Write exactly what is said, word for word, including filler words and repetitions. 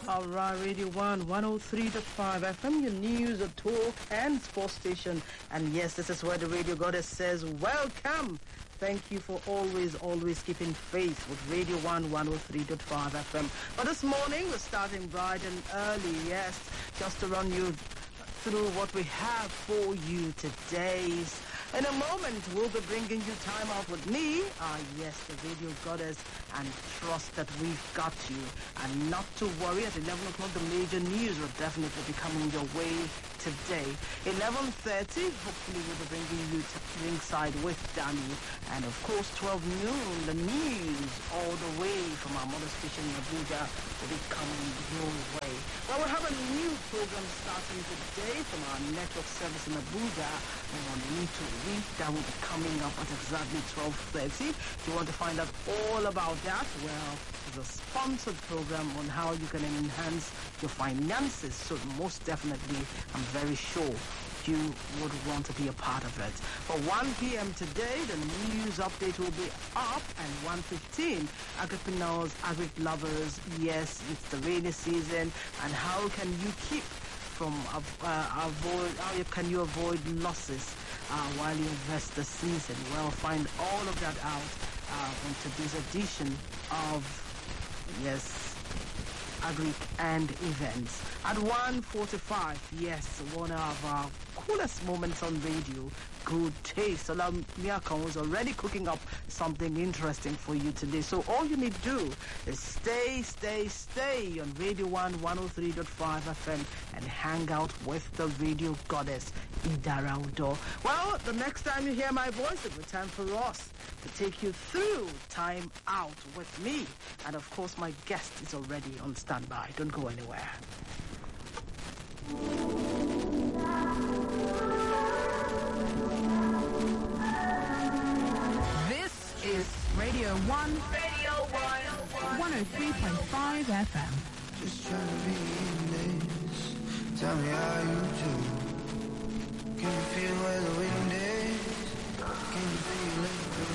All right, Radio one, one oh three point five F M, your news, talk, and sports station. And yes, this is where the Radio Goddess says, welcome. Thank you for always, always keeping faith with Radio one, one oh three point five F M. But this morning, we're starting bright and early, yes, just to run you through what we have for you today. In a moment, we'll be bringing you Time Out with me. Ah, yes, the Radio Goddess, and trust that we've got you. And not to worry, at eleven o'clock, the major news will definitely be coming your way today. eleven thirty, hopefully we'll be bringing you to Ringside with Danny. And of course, twelve noon, the news all the way from our mother station in Abuja will be coming your way. Well, we have a new program starting today from our network service in Abuja. On Need to Read, that will be coming up at exactly twelve thirty. If you want to find out all about that, well, it's a sponsored program on how you can enhance your finances. So most definitely, I'm very sure you would want to be a part of it. For one p.m. today, the news update will be up, and one fifteen, agripreneurs, agri lovers, yes, it's the rainy season, and how can you keep from uh, avoid, how can you avoid losses uh, while you invest the season? Well, find all of that out uh, on today's edition of, yes, Agri and Events. At one forty-five, yes, one of our coolest moments on radio, Good Taste. Salam Miakon was already cooking up something interesting for you today. So all you need to do is stay, stay, stay on Radio one, one oh three point five F M and hang out with the Radio Goddess, Idara Udo. Well, the next time you hear my voice, it will be time for us to take you through Time Out with me. And of course, my guest is already on standby. Don't go anywhere. This is Radio one, Radio one, one oh three point five F M. Just trying to be in this. Tell me how you do. Can you feel where the wind is? Can you feel it?